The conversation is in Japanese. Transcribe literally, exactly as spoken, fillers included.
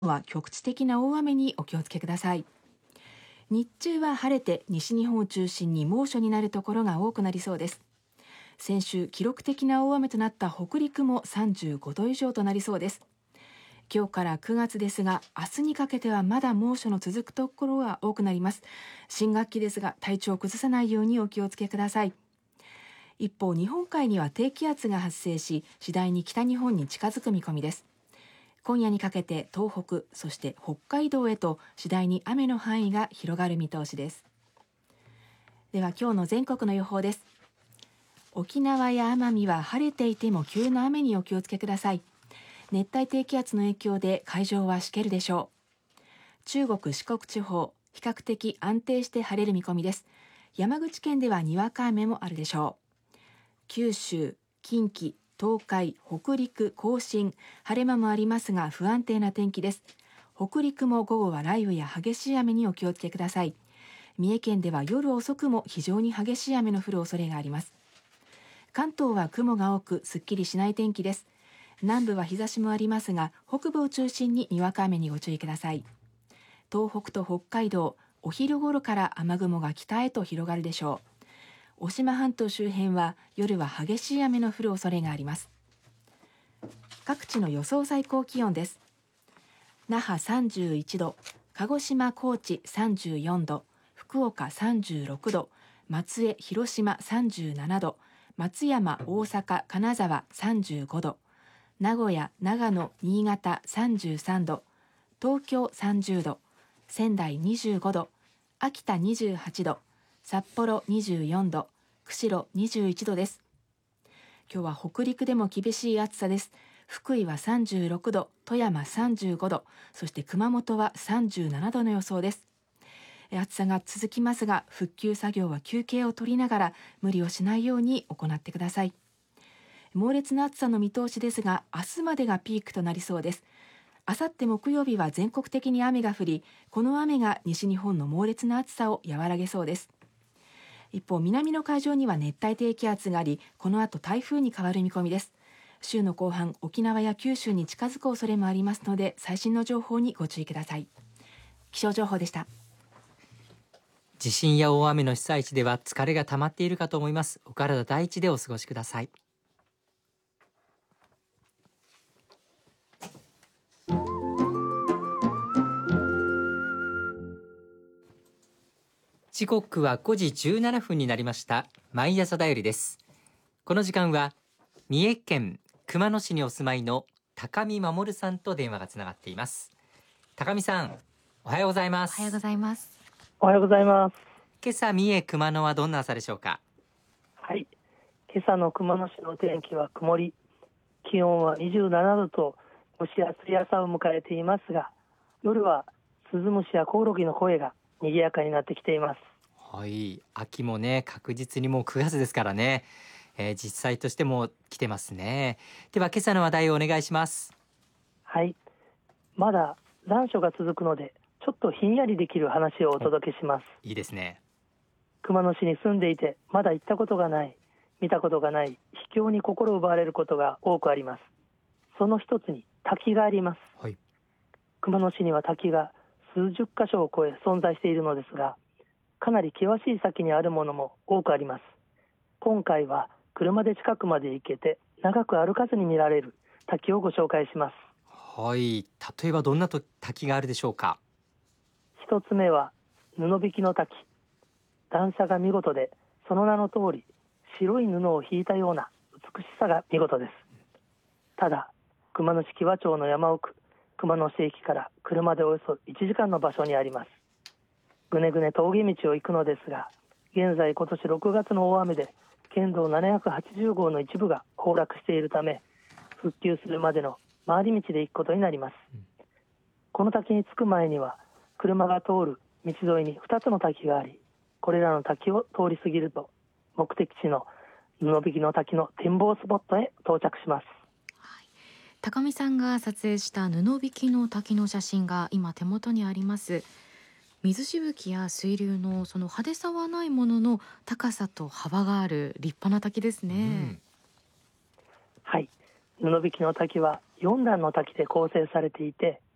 は局地的な大雨にお気をつけください。日中は晴れて西日本を中心に猛暑になるところが多くなりそうです。先週記録的な大雨となった北陸もさんじゅうごど以上となりそうです。今日からくがつですが、明日にかけてはまだ猛暑の続くところが多くなります。新学期ですが体調を崩さないようにお気をつけください。一方、日本海には低気圧が発生し、次第に北日本に近づく見込みです。今夜にかけて東北、そして北海道へと次第に雨の範囲が広がる見通しです。では今日の全国の予報です。沖縄や奄美は晴れていても急な雨にお気をつけください。熱帯低気圧の影響で海上はしけるでしょう。中国四国地方、比較的安定して晴れる見込みです。山口県ではにわか雨もあるでしょう。九州、近畿、東海、北陸、甲信、晴れ間もありますが不安定な天気です。北陸も午後は雷雨や激しい雨にお気をつけください。三重県では夜遅くも非常に激しい雨の降る恐れがあります。関東は雲が多くすっきりしない天気です。南部は日差しもありますが、北部を中心ににわか雨にご注意ください。東北と北海道、お昼頃から雨雲が北へと広がるでしょう。渡島半島周辺は夜は激しい雨の降る恐れがあります。各地の予想最高気温です。那覇さんじゅういちど、鹿児島高知さんじゅうよんど、福岡さんじゅうろくど、松江広島さんじゅうななど、松山大阪金沢さんじゅうごど、名古屋長野新潟さんじゅうさんど、東京さんじゅうど、仙台にじゅうごど、秋田にじゅうはちど、札幌にじゅうよんど、釧路にじゅういちどです。今日は北陸でも厳しい暑さです。福井はさんじゅうろくど、富山さんじゅうごど、そして熊本はさんじゅうななどの予想です。暑さが続きますが、復旧作業は休憩を取りながら無理をしないように行ってください。猛烈な暑さの見通しですが、明日までがピークとなりそうです。あさって木曜日は全国的に雨が降り、この雨が西日本の猛烈な暑さを和らげそうです。一方、南の海上には熱帯低気圧があり、この後台風に変わる見込みです。週の後半、沖縄や九州に近づく恐れもありますので、最新の情報にご注意ください。気象情報でした。 地震や大雨の被災地では疲れが溜まっているかと思います。お体第一でお過ごしください。時刻はごじじゅうななふんになりました。毎朝だよりです。この時間は三重県熊野市にお住まいの高見守さんと電話がつながっています。高見さん、おはようございます。 おはようございます。 おはようございます。 今朝三重熊野はどんな朝でしょうか。 はい、今朝の熊野市の天気は曇り、気温はにじゅうななどと蒸し暑い朝を迎えていますが、夜はスズムシやコオロギの声が賑やかになってきています。 はい、秋もね、確実にもうくがつですからね、えー、実際としても来てますね。では今朝の話題をお願いします。 はい、まだ残暑が続くのでちょっとひんやりできる話をお届けします。 いいですね。 熊野市に住んでいてまだ行ったことがない、見たことがない秘境に心奪われることが多くあります。その一つに滝があります。 はい、 熊野市には滝が数十箇所を超え存在しているのですが、かなり険しい先にあるものも多くあります。今回は車で近くまで行けて長く歩かずに見られる滝をご紹介します。 はい、例えばどんなと滝があるでしょうか。 一つ目は布引きの滝。段差が見事で、その名の通り白い布を引いたような美しさが見事です。ただ熊野市木和町の山奥、熊野市駅から車でおよそいちじかんの場所にあります。ぐねぐね峠道を行くのですが、現在今年ろくがつの大雨で県道ななひゃくはちじゅうごうの一部が崩落しているため、復旧するまでの回り道で行くことになります。うん、この滝に着く前には車が通る道沿いにふたつの滝があり、これらの滝を通り過ぎると目的地の布引きの滝の展望スポットへ到着します。 はい、高見さんが撮影した布引きの滝の写真が今手元にあります。水しぶきや水流のその派手さはないものの高さと幅がある立派な滝ですね。うん、 はい、布引きの滝はよんだんの滝で構成されていて、